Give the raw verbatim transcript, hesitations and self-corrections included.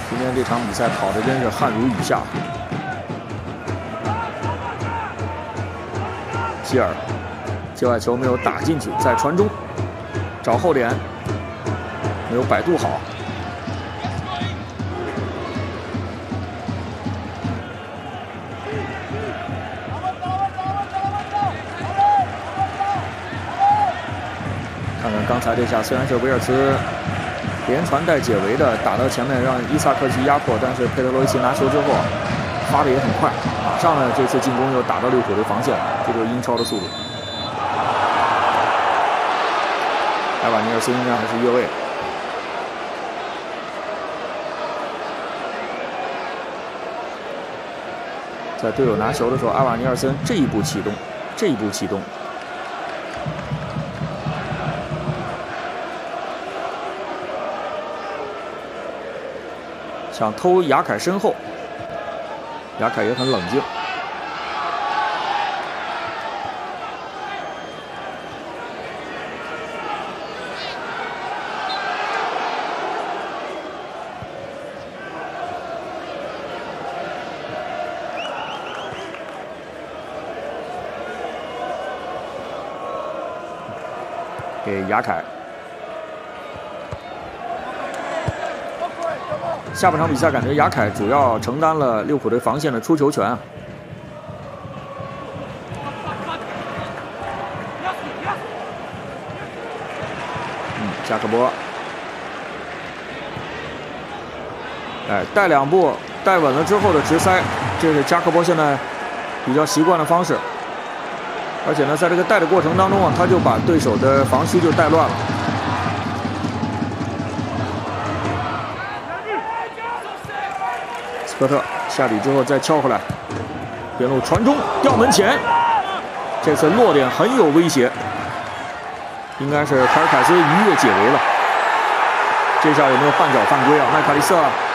今天这场比赛跑的真是汗如雨下。希尔界外球没有打进去，在传中找后点，没有摆渡好。看看刚才这下，虽然是维尔茨连传带解围的打到前面，让伊萨克奇压迫，但是佩德罗维奇拿球之后发的也很快，马上呢这次进攻又打到利物浦的防线，这就是英超的速度。埃瓦尼尔斯应该还是越位。在队友拿球的时候，埃瓦尼尔森这一步启动，这一步启动。想偷雅凯身后，雅凯也很冷静。给雅凯。下半场比赛，感觉雅凯主要承担了利物浦队防线的出球权啊。嗯，加克波，哎，带两步，带稳了之后的直塞，这是加克波现在比较习惯的方式。而且呢，在这个带的过程当中啊，他就把对手的防区就带乱了。斯科特下底之后再敲回来，边路传中，吊门前，这次落点很有威胁，应该是凯尔凯斯逾越解围了。这下有没有绊脚犯规啊？麦卡利瑟。